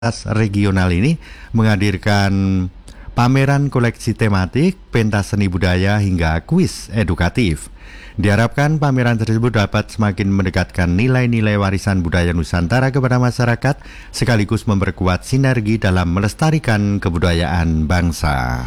regional ini menghadirkan pameran koleksi tematik, pentas seni budaya hingga kuis edukatif. Diharapkan pameran tersebut dapat semakin mendekatkan nilai-nilai warisan budaya Nusantara kepada masyarakat, sekaligus memperkuat sinergi dalam melestarikan kebudayaan bangsa.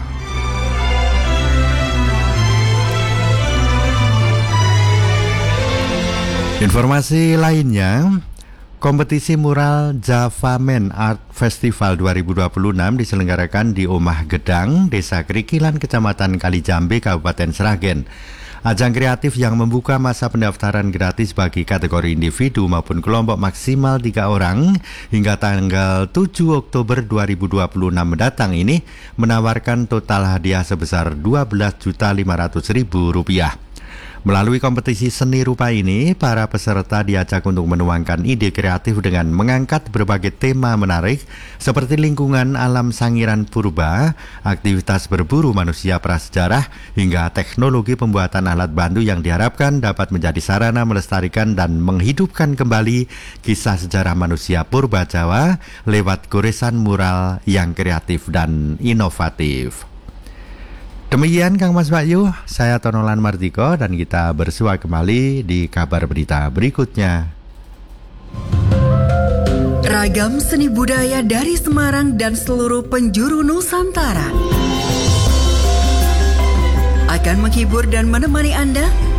Informasi lainnya, kompetisi mural Javamen Art Festival 2026 diselenggarakan di Omah Gedang, Desa Kerikilan, Kecamatan Kalijambe, Kabupaten Sragen. Ajang kreatif yang membuka masa pendaftaran gratis bagi kategori individu maupun kelompok maksimal 3 orang hingga tanggal 7 Oktober 2026 mendatang ini menawarkan total hadiah sebesar Rp12.500.000. Melalui kompetisi seni rupa ini, para peserta diajak untuk menuangkan ide kreatif dengan mengangkat berbagai tema menarik seperti lingkungan alam Sangiran Purba, aktivitas berburu manusia prasejarah, hingga teknologi pembuatan alat bantu yang diharapkan dapat menjadi sarana melestarikan dan menghidupkan kembali kisah sejarah manusia purba Jawa lewat goresan mural yang kreatif dan inovatif. Demikian Kang Mas Bayu, saya Tonolan Martiko dan kita bersua kembali di kabar berita berikutnya. Ragam seni budaya dari Semarang dan seluruh penjuru Nusantara akan menghibur dan menemani Anda